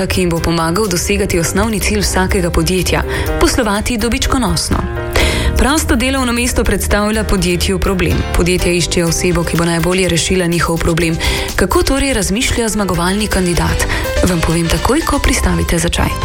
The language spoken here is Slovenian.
kandidata, ki jim bo pomagal dosegati osnovni cilj vsakega podjetja – poslovati dobičkonosno. Prosto delovno mesto predstavlja podjetju problem. Podjetja iščejo osebo, ki bo najbolje rešila njihov problem. Kako torej razmišlja zmagovalni kandidat? Vam povem takoj, ko pristavite za čaj.